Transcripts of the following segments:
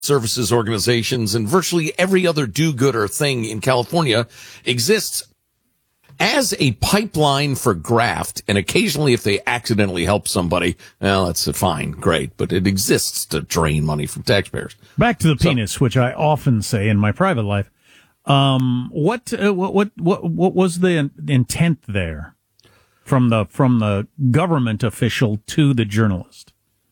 services organizations and virtually every other do-gooder thing in California exists as a pipeline for graft, and occasionally if they accidentally help somebody, well, that's fine, great, but it exists to drain money from taxpayers. Back to the penis, which I often say in my private life. What was the intent there from the government official to the journalist?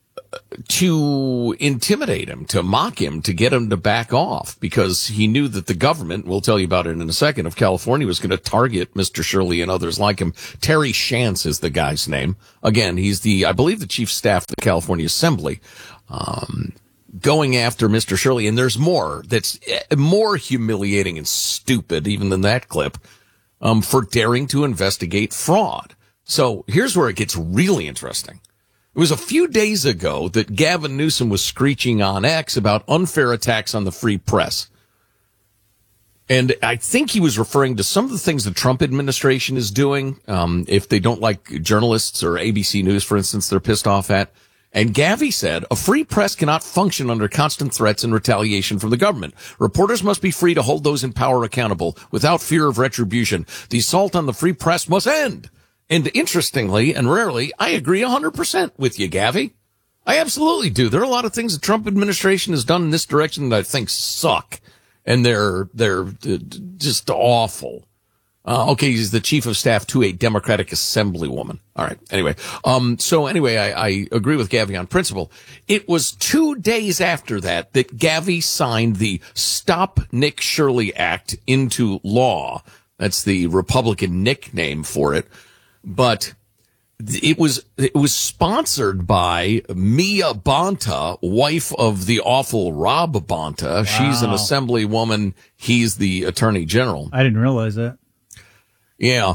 To intimidate him, to mock him, to get him to back off, because he knew that the government, we'll tell you about it in a second, of California was going to target Mr. Shirley and others like him. Terry Shantz is the guy's name. Again, he's I believe the chief of staff of the California Assembly, going after Mr. Shirley. And there's more that's more humiliating and stupid even than that clip, for daring to investigate fraud. So here's where it gets really interesting. It was a few days ago that Gavin Newsom was screeching on X about unfair attacks on the free press. And I think he was referring to some of the things the Trump administration is doing. If they don't like journalists or ABC News, for instance, they're pissed off at. And Gavi said, a free press cannot function under constant threats and retaliation from the government. Reporters must be free to hold those in power accountable without fear of retribution. The assault on the free press must end. And interestingly and rarely, I agree 100% with you, Gavi. I absolutely do. There are a lot of things the Trump administration has done in this direction that I think suck. And they're just awful. Okay, he's the chief of staff to a Democratic assemblywoman. All right. Anyway, I agree with Gavi on principle. It was 2 days after that Gavi signed the Stop Nick Shirley Act into law. That's the Republican nickname for it. But it was sponsored by Mia Bonta, wife of the awful Rob Bonta. Wow. She's an assemblywoman. He's the attorney general. I didn't realize that. Yeah.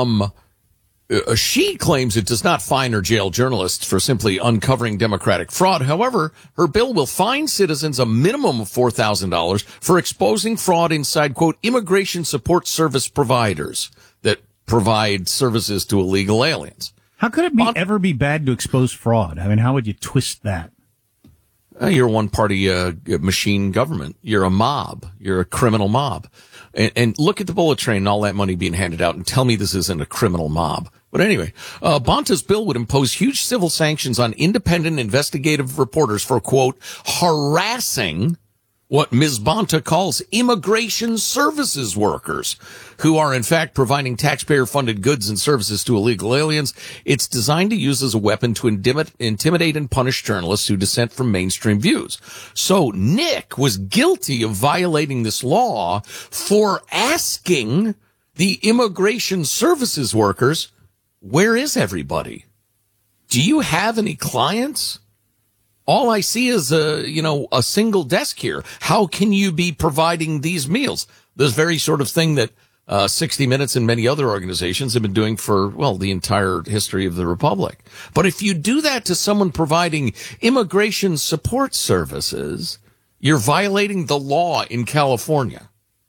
She claims it does not fine or jail journalists for simply uncovering Democratic fraud. However, her bill will fine citizens a minimum of $4,000 for exposing fraud inside, quote, immigration support service providers that provide services to illegal aliens. How could it ever be bad to expose fraud? I mean, how would you twist that? You're a one-party machine government. You're a mob. You're a criminal mob. And look at the bullet train and all that money being handed out and tell me this isn't a criminal mob. But anyway, Bonta's bill would impose huge civil sanctions on independent investigative reporters for, quote, harassing what Ms. Bonta calls immigration services workers, who are in fact providing taxpayer-funded goods and services to illegal aliens. It's designed to use as a weapon to intimidate and punish journalists who dissent from mainstream views. So Nick was guilty of violating this law for asking the immigration services workers, where is everybody? Do you have any clients? All I see is a single desk here. How can you be providing these meals? This very sort of thing that 60 Minutes and many other organizations have been doing for, well, the entire history of the Republic. But if you do that to someone providing immigration support services, you're violating the law in California.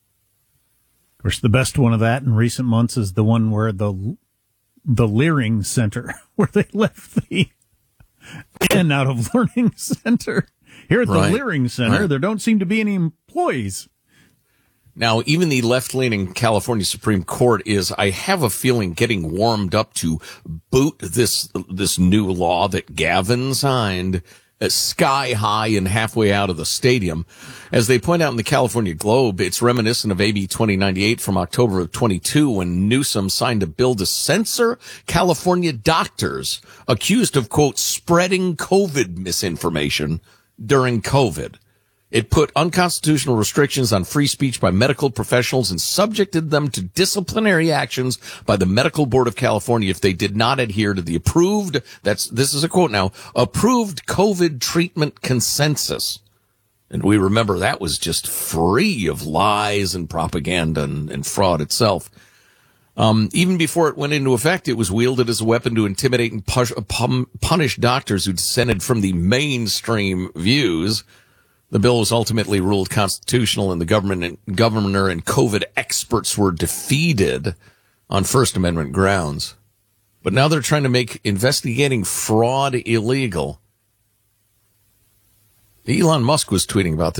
Of course, the best one of that in recent months is the one where the Leering Center, where they left the and out of Learning Center. Here at the Leering Center, there don't seem to be any employees. Now, even the left-leaning California Supreme Court is, I have a feeling, getting warmed up to boot this new law that Gavin signed sky high and halfway out of the stadium. As they point out in the California Globe, it's reminiscent of AB 2098 from October of 22, when Newsom signed a bill to censor California doctors accused of, quote, spreading COVID misinformation during COVID. It put unconstitutional restrictions on free speech by medical professionals and subjected them to disciplinary actions by the Medical Board of California if they did not adhere to the this is a quote now, approved COVID treatment consensus. And we remember that was just free of lies and propaganda and fraud itself. Even before it went into effect, it was wielded as a weapon to intimidate and punish doctors who dissented from the mainstream views. The bill was ultimately ruled constitutional, and the governor and COVID experts were defeated on First Amendment grounds. But now they're trying to make investigating fraud illegal. Elon Musk was tweeting about